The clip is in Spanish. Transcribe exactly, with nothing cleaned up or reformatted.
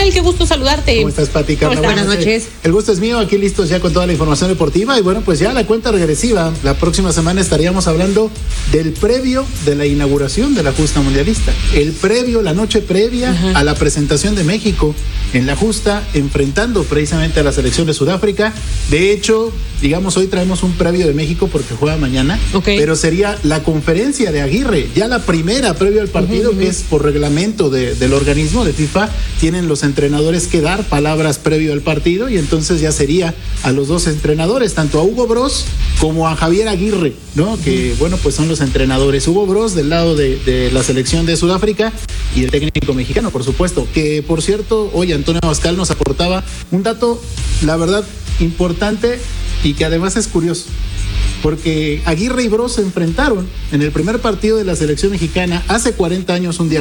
Manuel? Qué gusto saludarte. ¿Cómo estás, Pati? Carla, buenas noches. El gusto es mío, aquí listos ya con toda la información deportiva. Y bueno, pues ya la cuenta regresiva. La próxima semana estaríamos hablando del previo de la inauguración de la justa mundialista. El previo, la noche previa Ajá. a la presentación de México en la justa, enfrentando precisamente a la selección de Sudáfrica. De hecho, digamos, hoy traemos un previo de México porque juega mañana, okay. pero sería la conferencia de Aguirre, ya la primera previo al partido, uh-huh, que es por reglamento de, del organismo de FIFA, tienen los entrenadores que dar palabras previo al partido, y entonces ya sería a los dos entrenadores, tanto a Hugo Broz como a Javier Aguirre, ¿no? Que, uh-huh. bueno, pues son los entrenadores. Hugo Broz del lado de, de la selección de Sudáfrica y el técnico mexicano, por supuesto, que por cierto, hoy Antonio Abascal nos aportaba un dato, la verdad, importante y que además es curioso, porque Aguirre y Broz se enfrentaron en el primer partido de la selección mexicana hace cuarenta años, un día